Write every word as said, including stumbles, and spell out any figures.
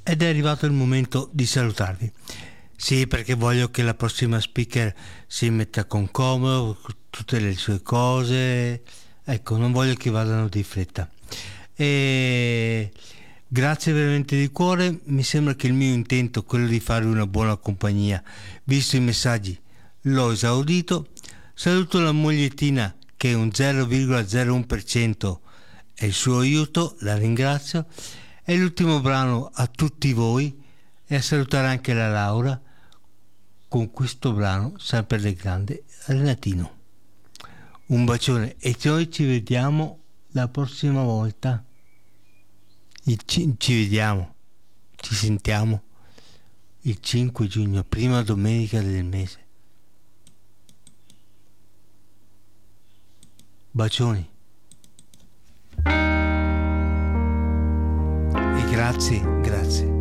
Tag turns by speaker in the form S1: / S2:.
S1: ed è arrivato il momento di salutarvi. Sì, perché voglio che la prossima speaker si metta con comodo, con tutte le sue cose. Ecco, non voglio che vadano di fretta. E grazie veramente di cuore. Mi sembra che il mio intento è quello di fare una buona compagnia. Visto i messaggi, l'ho esaudito. Saluto la mogliettina che è un zero virgola zero uno per cento e il suo aiuto, la ringrazio. E l'ultimo brano a tutti voi e a salutare anche la Laura con questo brano sempre del grande Renatino. Un bacione e noi ci vediamo la prossima volta. Ci, ci vediamo, ci sentiamo il cinque giugno, prima domenica del mese. Bacioni e grazie, grazie.